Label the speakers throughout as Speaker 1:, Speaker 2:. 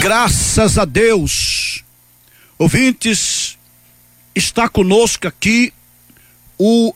Speaker 1: Graças a Deus. Ouvintes, está conosco aqui o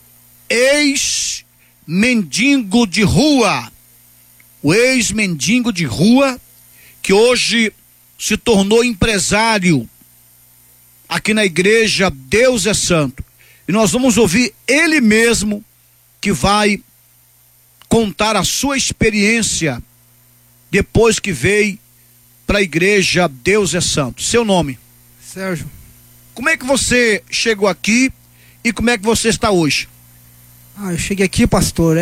Speaker 1: ex-mendigo de rua. O ex-mendigo de rua que hoje se tornou empresário aqui na igreja Deus é Santo. E nós vamos ouvir ele mesmo que vai contar a sua experiência depois que veio para a igreja Deus é Santo. Seu nome?
Speaker 2: Sérgio.
Speaker 1: Como é que você chegou aqui e como é que você está hoje?
Speaker 2: Eu cheguei aqui, pastor,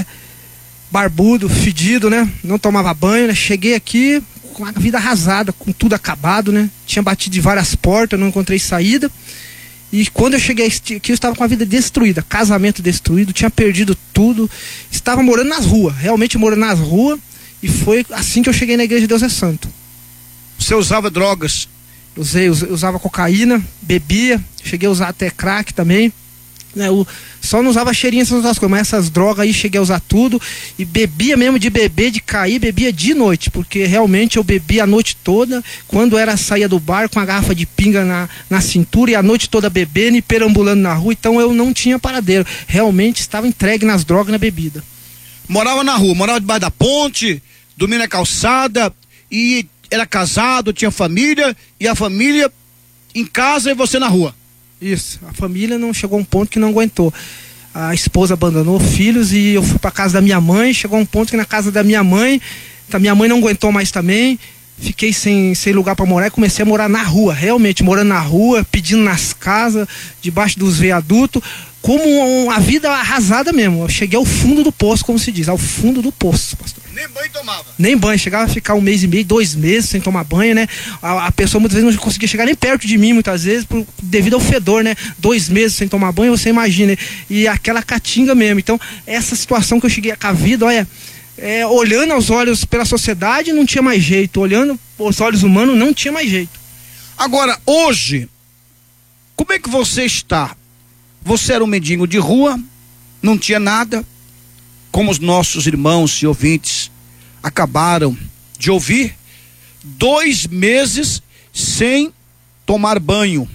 Speaker 2: barbudo, fedido, né? Não tomava banho, né? Cheguei aqui com a vida arrasada, com tudo acabado, né? Tinha batido de várias portas, não encontrei saída. E quando eu cheguei aqui, eu estava com a vida destruída, casamento destruído, tinha perdido tudo, estava morando nas ruas, realmente morando nas ruas, e foi assim que eu cheguei na igreja Deus é Santo.
Speaker 1: Você usava drogas?
Speaker 2: Usava cocaína, bebia, cheguei a usar até crack também, né? Só não usava cheirinho, essas outras coisas, mas essas drogas aí cheguei a usar tudo, e bebia mesmo de beber, de cair, bebia de noite, porque realmente eu bebia a noite toda, quando saía do bar com a garrafa de pinga na cintura, e a noite toda bebendo e perambulando na rua, então eu não tinha paradeiro, realmente estava entregue nas drogas e na bebida.
Speaker 1: Morava na rua, morava debaixo da ponte, dormia na calçada, e era casado, tinha família, e a família em casa e você na rua.
Speaker 2: Isso, a família não chegou a um ponto que não aguentou. A esposa abandonou filhos e eu fui para casa da minha mãe. Chegou a um ponto que na casa da minha mãe não aguentou mais também. Fiquei sem lugar para morar e comecei a morar na rua, realmente morando na rua, pedindo nas casas, debaixo dos viadutos, como a vida arrasada mesmo. Eu cheguei ao fundo do poço, como se diz, ao fundo do poço, pastor.
Speaker 1: Nem banho tomava?
Speaker 2: Nem banho, chegava a ficar 1 mês e meio, 2 meses sem tomar banho, né? A pessoa muitas vezes não conseguia chegar nem perto de mim, muitas vezes, devido ao fedor, né? 2 meses sem tomar banho, você imagina, e aquela caatinga mesmo. Então, essa situação que eu cheguei com a vida, olha, olhando aos olhos pela sociedade, não tinha mais jeito, olhando aos olhos humanos, não tinha mais jeito.
Speaker 1: Agora, hoje, como é que você está? Você era um mendigo de rua, não tinha nada, como os nossos irmãos e ouvintes acabaram de ouvir, 2 meses sem tomar banho,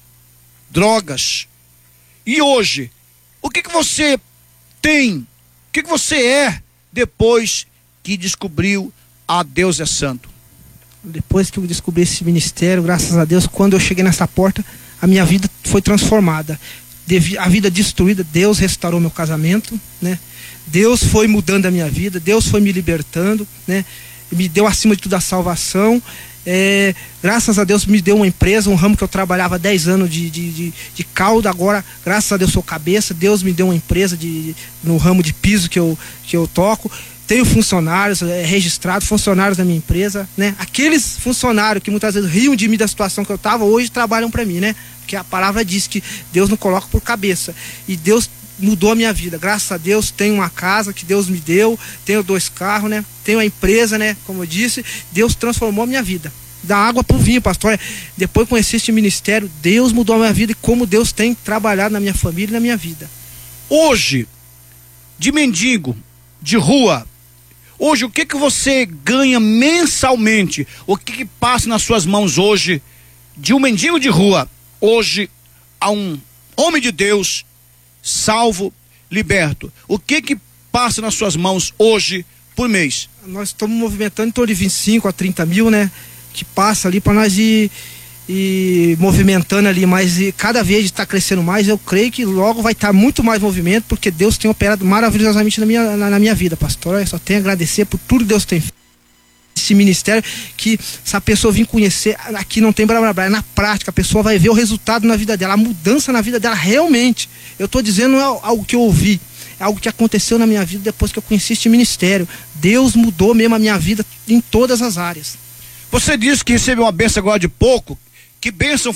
Speaker 1: drogas. E hoje, o que você tem? O que você é depois que descobriu a Deus é Santo?
Speaker 2: Depois que eu descobri esse ministério, graças a Deus, quando eu cheguei nessa porta, a minha vida foi transformada. A vida destruída, Deus restaurou meu casamento, né? Deus foi mudando a minha vida, Deus foi me libertando, né? Me deu acima de tudo a salvação. Graças a Deus me deu uma empresa, um ramo que eu trabalhava 10 anos de calda. Agora, graças a Deus, sou cabeça. Deus me deu uma empresa no ramo de piso que eu toco. Tenho funcionários registrados, funcionários da minha empresa, né? Aqueles funcionários que muitas vezes riam de mim da situação que eu estava, hoje trabalham para mim, né? Porque a palavra diz que Deus não coloca por cabeça. E Deus mudou a minha vida. Graças a Deus, tenho uma casa que Deus me deu, tenho 2 carros, né? Tenho a empresa, né? Como eu disse, Deus transformou a minha vida. Da água pro vinho, pastor. Depois que conheci este ministério, Deus mudou a minha vida e como Deus tem trabalhado na minha família e na minha vida.
Speaker 1: Hoje, de mendigo, de rua, hoje o que você ganha mensalmente? O que passa nas suas mãos hoje, de um mendigo de rua, hoje a um homem de Deus, salvo, liberto? O que passa nas suas mãos hoje por mês?
Speaker 2: Nós estamos movimentando em torno de 25 a 30 mil, né? Que passa ali para nós ir movimentando ali, mas cada vez está crescendo mais. Eu creio que logo vai estar muito mais movimento, porque Deus tem operado maravilhosamente na minha vida, pastor. Eu só tenho a agradecer por tudo que Deus tem feito. Esse ministério, que se a pessoa vir conhecer, aqui não tem blá blá blá, é na prática, a pessoa vai ver o resultado na vida dela, a mudança na vida dela realmente. Eu estou dizendo, não é algo que eu ouvi, é algo que aconteceu na minha vida depois que eu conheci este ministério. Deus mudou mesmo a minha vida em todas as áreas.
Speaker 1: Você disse que recebeu uma bênção agora de pouco. Que bênção